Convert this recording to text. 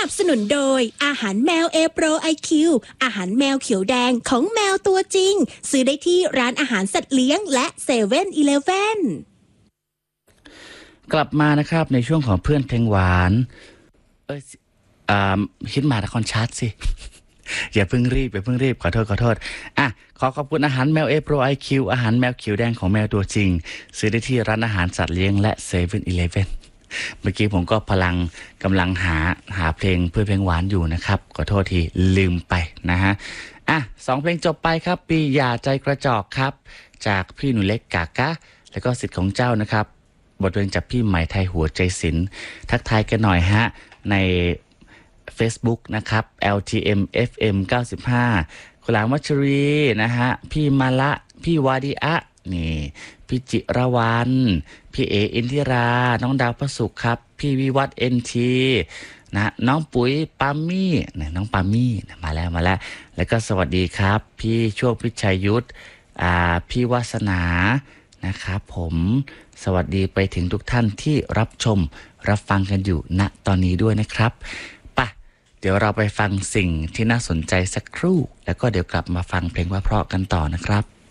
นับสนุนโดยอาหารแมว A Pro IQ อาหารแมวเขียวแดงของแมวตัวจริงซื้อได้ที่ร้านอาหารสัตว์เลี้ยงและ7-Eleven กลับมานะครับในช่วงของเพื่อนเพลงหวานคิดมาตะคอนชาร์ตสิ อย่าเพิ่งรีบขอโทษขอขอบคุณอาหารแมว A Pro IQ อาหารแมวเขียวแดงของแมวตัวจริงซื้อได้ที่ร้านอาหารสัตว์เลี้ยงและ7-Eleven เมื่อกี้ผมก็กำลังหาเพลงเพื่อเพลงหวานอยู่นะครับขอโทษทีลืมไปนะฮะ2เพลงจบไปครับปีอย่าใจกระจอกครับจากพี่หนูเล็กกากะแล้วก็สิทธิ์ของเจ้านะครับบทเพลงจากพี่ใหม่ไทยหัวใจศิลป์ทักทายกันหน่อยฮะใน Facebook นะครับ LTM FM 95คุณหลานวัชรีนะฮะพี่มาละพี่วาดิอะนี่พี่จิรวรรณพี่เออินทิราน้องดาวพระสุขครับพี่วิวัฒน์ NT นะน้องปุ๋ยปามี่น้องปามี่มาแล้วแล้วก็สวัสดีครับพี่โชคพิชัยยุทธพี่วาสนานะครับผมสวัสดีไปถึงทุกท่านที่รับชมรับฟังกันอยู่ณตอนนี้ด้วยนะครับเดี๋ยวเราไปฟังสิ่งที่น่าสนใจสักครู่แล้วก็เดี๋ยวกลับมาฟังเพลงว่าเพราะกันต่อนะครับ